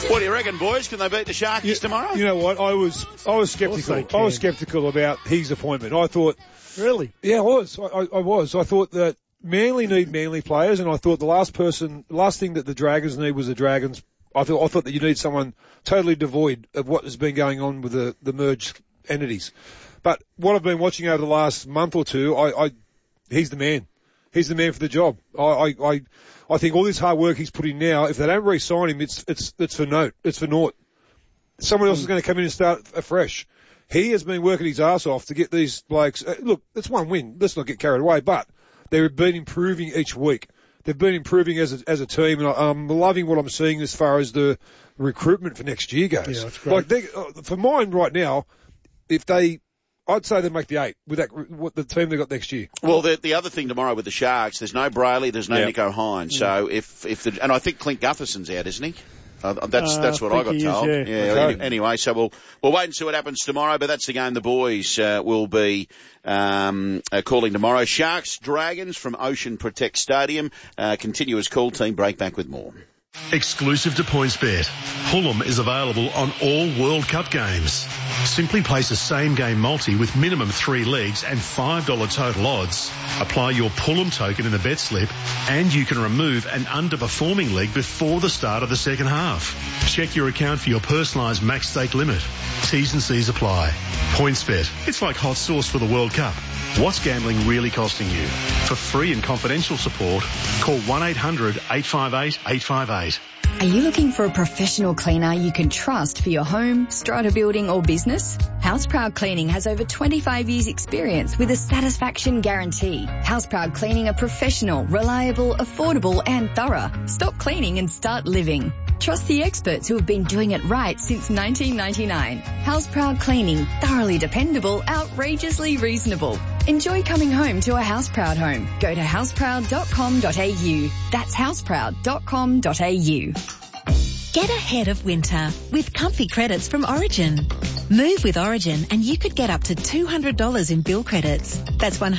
What do you reckon, boys? Can they beat the Sharkies tomorrow? You know what? I was sceptical. I was sceptical about his appointment. I thought... Really? Yeah, I was. I was. I thought that Manly need Manly players, and I thought the last thing that the Dragons need was the Dragons. I thought that you need someone totally devoid of what has been going on with the merged entities. But what I've been watching over the last month or two, he's the man. He's the man for the job. I think all this hard work he's put in now, if they don't re-sign him, it's for naught. It's for naught. Someone else is going to come in and start afresh. He has been working his ass off to get these blokes. Look, it's one win. Let's not get carried away. But they've been improving each week. They've been improving as a team, and I'm loving what I'm seeing as far as the recruitment for next year goes. Yeah, that's great. Like for mine right now, I'd say they make the 8 with the team they got next year. Well, the other thing tomorrow with the Sharks, there's no Brayley, there's no Nico Hines. So and I think Clint Gutherson's out, isn't he? That's what I got told. Okay. Anyway, so we'll wait and see what happens tomorrow. But that's the game the boys will be calling tomorrow. Sharks Dragons from Ocean Protect Stadium. Continuous call. Team break back with more. Exclusive to PointsBet, Pullum is available on all World Cup games. Simply place a same-game multi with minimum 3 legs and $5 total odds. Apply your Pullum token in the bet slip and you can remove an underperforming leg before the start of the second half. Check your account for your personalised max stake limit. T's and C's apply. PointsBet, it's like hot sauce for the World Cup. What's gambling really costing you? For free and confidential support, call 1-800-858-858. Are you looking for a professional cleaner you can trust for your home, strata building or business? Houseproud Cleaning has over 25 years experience with a satisfaction guarantee. Houseproud Cleaning are professional, reliable, affordable and thorough. Stop cleaning and start living. Trust the experts who have been doing it right since 1999. Houseproud Cleaning, thoroughly dependable, outrageously reasonable. Enjoy coming home to a Houseproud home. Go to houseproud.com.au. That's houseproud.com.au. Get ahead of winter with comfy credits from Origin. Move with Origin and you could get up to $200 in bill credits. That's